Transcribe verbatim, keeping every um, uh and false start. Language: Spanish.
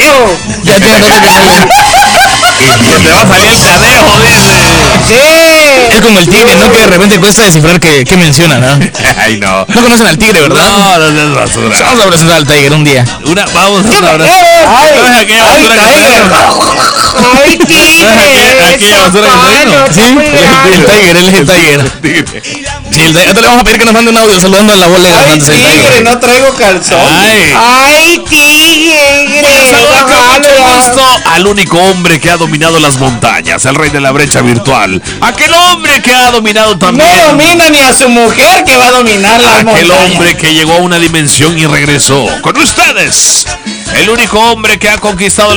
cadejo. Ya tiene rato que no le... Que te va a salir el cadejo, dice. Sí. Es como el tigre, ¿no? Que de repente cuesta descifrar qué, qué menciona, ¿no? Ay, no. No conocen al tigre, ¿verdad? No, no, no es basura. Vamos a presentar al Tiger un día. Una, vamos a una Ay, ¿No es aquella ay, basura que Tiger. traemos? Ay, tigre. Aquella basura que traemos. Sí, el Tiger, él es el Tiger. Sí, el Tiger. Ahorita le vamos a pedir que nos mande un audio saludando a la bola de Ay, Hernández, el tigre, Tiger. no traigo calzón. Ay. Ay, tigre. Saludos con mucho Déjalo. gusto al único hombre que ha dominado las montañas, el rey de la brecha virtual. Aquel hombre que ha dominado también. No domina ni a su mujer que va a dominar las Aquel montañas. hombre que llegó a una dimensión y regresó. Con ustedes, el único hombre que ha conquistado